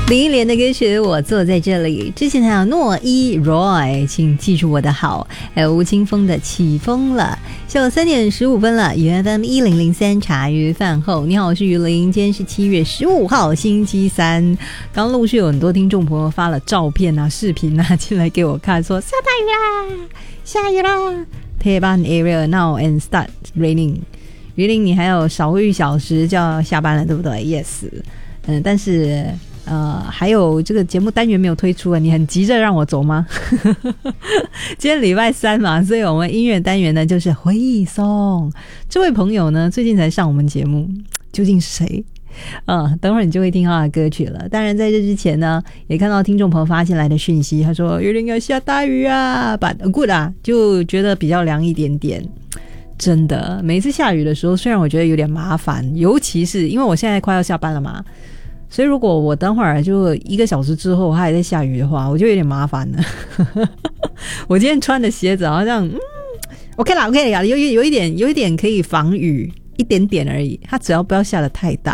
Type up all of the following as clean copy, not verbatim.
林忆莲的歌曲我坐在这里，之前还有诺一 Roy 请记住我的好，还有吴青峰的起风了。下午3点15分了，FM 1003茶余饭后，你好，我是于林，今天是7月15号星期三。刚陆续有很多听众朋友发了照片啊视频啊进来给我看，说下大雨啦，下雨啦， Tehran area now and start raining。 于林你还有少1小时就要下班了对不对？ Yes。 但是还有这个节目单元没有推出啊，你很急着让我走吗？今天礼拜三嘛，所以我们音乐单元呢就是回忆颂。这位朋友呢最近才上我们节目，究竟是谁？等会儿你就会听他的歌曲了。当然在这之前呢，也看到听众朋友发进来的讯息，他说玉林要下大雨啊 ，but good 啊，就觉得比较凉一点点。真的，每次下雨的时候，虽然我觉得有点麻烦，尤其是因为我现在快要下班了嘛。所以如果我等会儿就1个小时之后它还在下雨的话，我就有点麻烦了。我今天穿的鞋子好像OK 啦 OK 啦，有一点可以防雨一点点而已，它只要不要下得太大。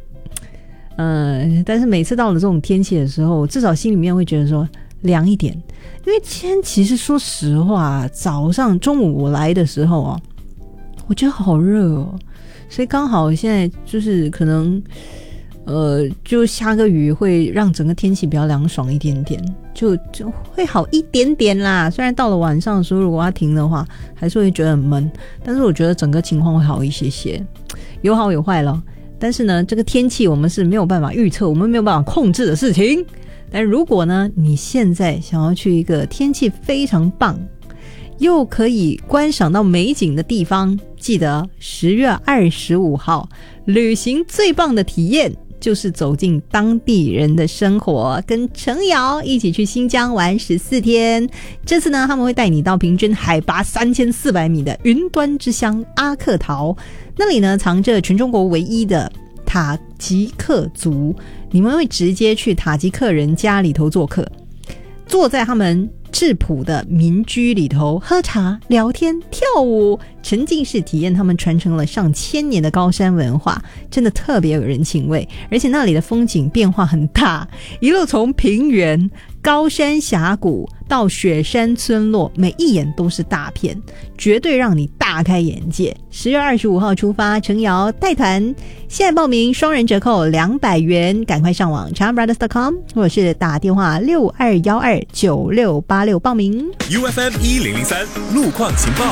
但是每次到了这种天气的时候，至少心里面会觉得说凉一点。因为今天其实说实话，早上中午我来的时候我觉得好热哦，所以刚好现在就是可能就下个雨会让整个天气比较凉爽一点点，就会好一点点啦。虽然到了晚上的时候如果它停的话还是会觉得很闷，但是我觉得整个情况会好一些些，有好有坏咯。但是呢这个天气我们是没有办法预测，我们没有办法控制的事情。但如果呢你现在想要去一个天气非常棒又可以观赏到美景的地方，记得10月25号旅行最棒的体验就是走进当地人的生活，跟程瑶一起去新疆玩14天。这次呢他们会带你到平均海拔3400米的云端之乡阿克陶，那里呢藏着全中国唯一的塔吉克族，你们会直接去塔吉克人家里头做客，坐在他们质朴的民居里头喝茶聊天跳舞，沉浸式体验他们传承了上千年的高山文化，真的特别有人情味。而且那里的风景变化很大，一路从平原高山峡谷到雪山村落，每一眼都是大片，绝对让你大开眼界。10月25号出发，程瑶带团，现在报名双人折扣200元，赶快上网 charambrothers.com 或者是打电话62129686报名。 UFM 1003路况情报，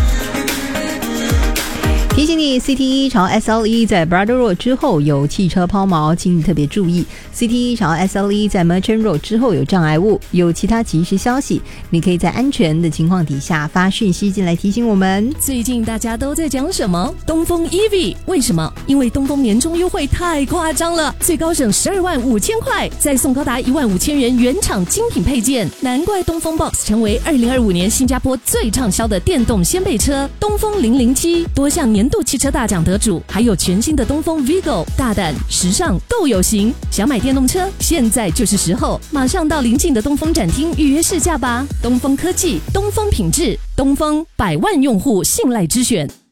提醒你 CT1 朝 SL1 在 Brother Road 之后有汽车抛锚，请你特别注意 CT1 朝 SL1 在 Merchant Road 之后有障碍物，有其他即时消息你可以在安全的情况底下发讯息进来提醒我们。 最近大家都在讲什么？东风 EV， 为什么？因为东风年终优惠太夸张了，最高省12万5千块，再送高达1万5千元原厂精品配件，难怪东风 Box 成为2025年新加坡最畅销的电动掀背车。东风007多项年度汽车大奖得主，还有全新的东风 Vigo， 大胆时尚都有型。想买电动车，现在就是时候，马上到邻近的东风展厅预约试驾吧。东风科技，东风品质，东风100万用户信赖之选。